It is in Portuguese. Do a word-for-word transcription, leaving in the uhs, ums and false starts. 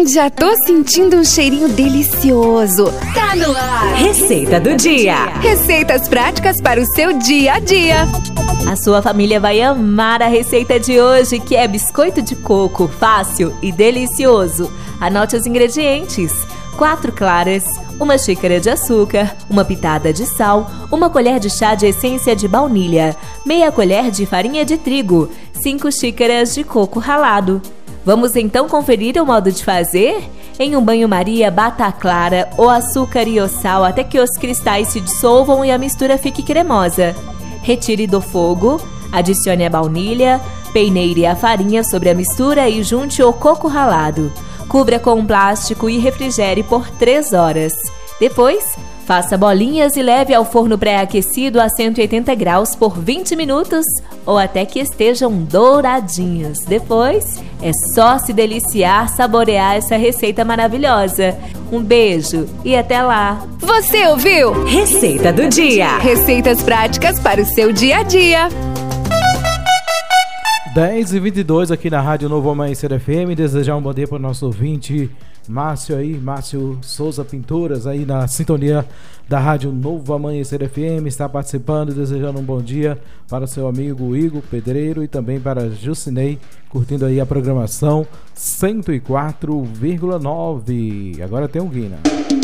Hum, já tô sentindo um cheirinho delicioso. Tá no ar. Receita do dia. Receitas práticas para o seu dia a dia. A sua família vai amar a receita de hoje, que é biscoito de coco, fácil e delicioso. Anote os ingredientes: quatro claras, uma xícara de açúcar, uma pitada de sal, uma colher de chá de essência de baunilha, meia colher de farinha de trigo, cinco xícaras de coco ralado. Vamos então conferir o modo de fazer? Em um banho-maria, bata a clara, o açúcar e o sal até que os cristais se dissolvam e a mistura fique cremosa. Retire do fogo, adicione a baunilha, peneire a farinha sobre a mistura e junte o coco ralado. Cubra com um plástico e refrigere por três horas. Depois, faça bolinhas e leve ao forno pré-aquecido a cento e oitenta graus por vinte minutos ou até que estejam douradinhos. Depois, é só se deliciar, saborear essa receita maravilhosa. Um beijo e até lá! Você ouviu? Receita do dia. Receitas práticas para o seu dia a dia. dez e vinte e dois aqui na Rádio Novo Amanhecer F M. Desejar um bom dia para o nosso ouvinte Márcio aí, Márcio Souza Pinturas aí na sintonia da Rádio Novo Amanhecer F M, está participando, desejando um bom dia para o seu amigo Igor Pedreiro e também para Jucinei, curtindo aí a programação cento e quatro vírgula nove. Agora tem um Guina.